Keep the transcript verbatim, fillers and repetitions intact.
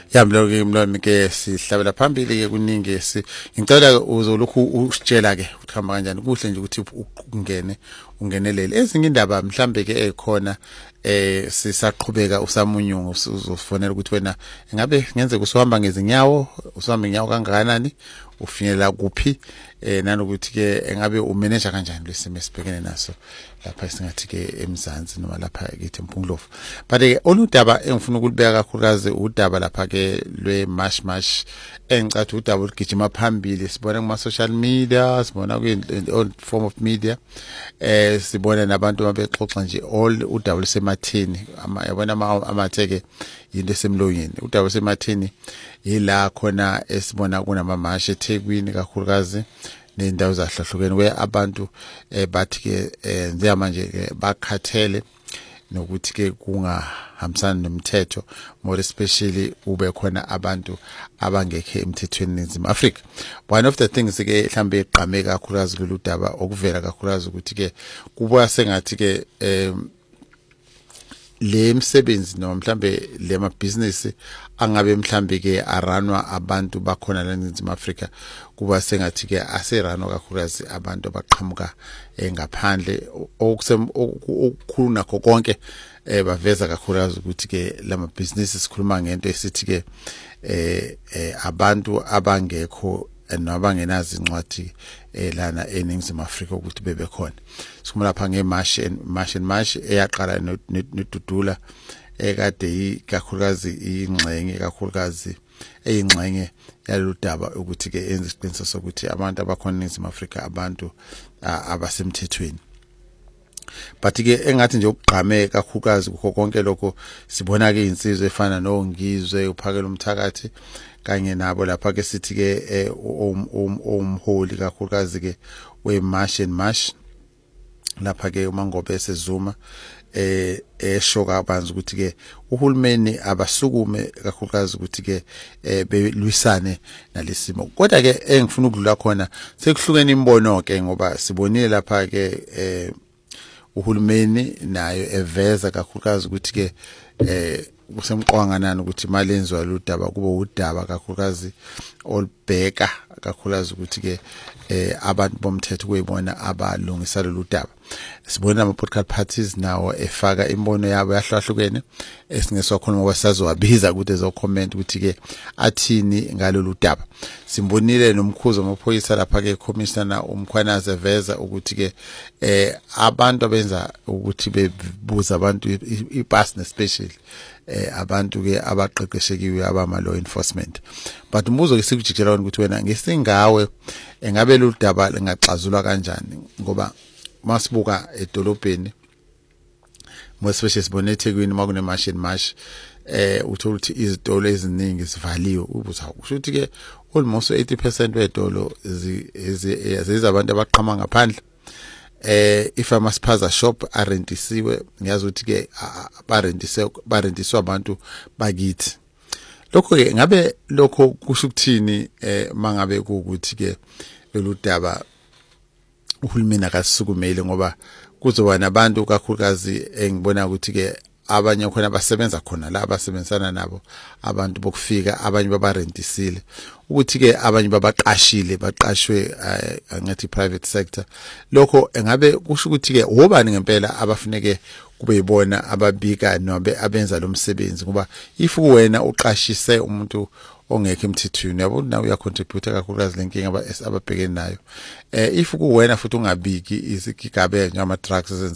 Yamlo mlo ke sihlabela phambili ke kuningi si ngicela uzolokhu usitshela ke ukuhamba kanjani kuhle nje ukuthi ungene ungenelele ezinye indaba mhlambe ke ekhona eh sisaqhubeka usamunyungu uzofonela ukuthi wena ngabe ngenze kusohamba ngezinyawo usihamba inyawo kangakanani ufinyelela kuphi eh nanokuthi ke engabe umanager kanjani lesimo esibhekene naso lapha singathi ke eMzansi noma lapha kithi eMpunglovu. But ke oludaba engifuna ukulibeka kakhulukazi udaba lapha ke lwe mash mash engicatha udaba olugijima phambili sibona kuma social media sibona ku all form of media eh sibona nabantu abexoxa nje all udaba lusematheni yabona amatheke into esemlonyeni udaba lusematheni yila khona esibona kunama mash eThekwini kakhulukazi nendawo zahlahlukene we abantu bathi ke njengamanje ke bakhathele nokuthi ke kungahambisani nomthetho more especially ube khona abantu abangekho emthethweni eNingizimu Afrika. One of the things ke mhlambe eqhame kakhulukazi lolu daba okuvela kakhulukazi ukuthi ke kuba sengathi ke le msebenzi noma mhlambe le ma business angabe mhlambe ke aranwa abantu bakhona la eNingizimu Afrika kuba sengathi ke aseranwa kakhulukazi abantu abaqhamuka engaphandle okukhulu nakho konke eh baveza kakhulukazi ukuthi ke lama business sikhuluma ngento esithi ke eh abantu abangekho nabangenazi incwadi elana eNingizimu Afrika ukuthi bebe khona. Sikhuluma lapha ngemash mash mash eyaqala noDudula ekade kakhulukazi ingxenye kakhulukazi eyingxenye yalolu daba ukuthi ke enze isiqiniseko sokuthi abantu abakhona eNingizimu Afrika abantu abasemthethweni. But ke engathi nje ukugqame kakhulukazi kukho konke lokho sibona ke insizwe efana noNgizwe uphakela umthakathi kanye nabo lapha ke sithi ke umholi kakhulukazi ke we mash and mash lapha ke uMangobe esezuma eh eshoka abanzi ukuthi ke uhulumeni abasukume kakhulukazi ukuthi ke belwisane nalesimo. Kodwa ke engifuna ukudlula khona sekuhlukene imbono ke ngoba sibonile lapha ke eh uhulumeni nayo eveza kakhulukazi ukuthi ke eh kusemqwanganana ukuthi imali enziwa ludaba kube udaba kakhulukazi olbheka kakhulukazi ukuthi ke eh abantu bomthetho kuyibona abalungisa lolu daba. Sibona ama political parties nawo efaka imbono yabo yahlahlukene esingeswa khona ngoba sazowabiza ukuthi ezo comment ukuthi ke athini ngalolu daba. Simbonile nomkhuzo wamaphoyisa lapha ke commissioner uMkhwanazi eveza ukuthi ke eh abantu abenza ukuthi bebuza abantu ipass especially eh abantu ke abaqeqeshekiwe abama law enforcement. But umbuzo ke sikujikela ukuthi wena ngesingawe engabe lolu daba lingaxazulwa kanjani ngoba masibuka edolobheni mo especially sibone eThekwini makune mash and mash eh uthola ukuthi izitolo eziningi sivaliwe ubuza kusho ukuthi ke almost eighty percent wedolo ezizabantu abaqhama ngaphandle eh ifamous spaza shop arentisiwe ngiyazi ukuthi ke barentise barentiswa abantu bakithi. Lokho ke ngabe lokho kusho ukuthini eh mangabe ukuthi ke lolu daba uhulumeni akasukumele ngoba kuzoba nabantu kakhulukazi engibona ukuthi ke abanye khona abasebenza khona la abasebenzana nabo abantu bokufika abanye babarentisile ukuthi ke abanye babaqashile baqashwe ngathi private sector. Lokho engabe kusho ukuthi ke wobani ngempela abafuneke kube yibona ababika nobe abenza lo msebenzi ngoba if wena uqashise umuntu ongekho emthethweni yabo nawe uyacontribute kakhulukazi lenkinga ababhekene nayo eh if kuwena futhi ungabiki izigigabe njama drugs